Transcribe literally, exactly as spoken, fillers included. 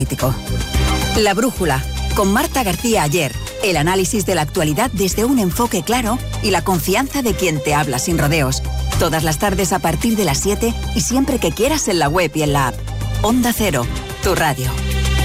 La Brújula, con Marta García Ayer. El análisis de la actualidad desde un enfoque claro y la confianza de quien te habla sin rodeos. Todas las tardes a partir de las siete y siempre que quieras en la web y en la app. Onda Cero, tu radio.